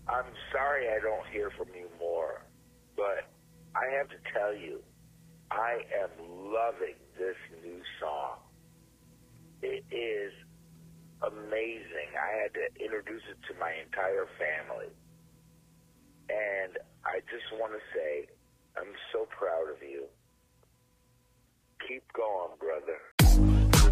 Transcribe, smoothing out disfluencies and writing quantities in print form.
I'm sorry I don't hear from you more, but I have to tell you, I am loving this new song. It is amazing. I had to introduce it to my entire family. And I just want to say, I'm so proud of you. Keep going, brother.